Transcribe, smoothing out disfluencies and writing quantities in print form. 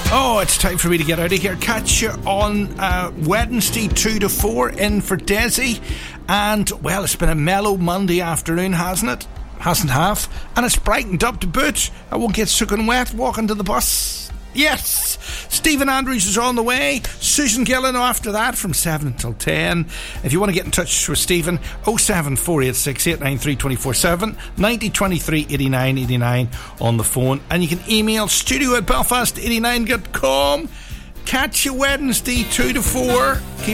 Oh, it's time for me to get out of here. Catch you on Wednesday 2 to 4 in for Desi. And, well, it's been a mellow Monday afternoon, hasn't it? Hasn't half. And it's brightened up to boot. I won't get soaking wet walking to the bus. Yes, Stephen Andrews is on the way. Susan Gillen after that from 7 until 10. If you want to get in touch with Stephen, 07486 893 247 90 23 89 89 on the phone. And you can email studio@belfast89.com. Catch you Wednesday 2 to 4. Keep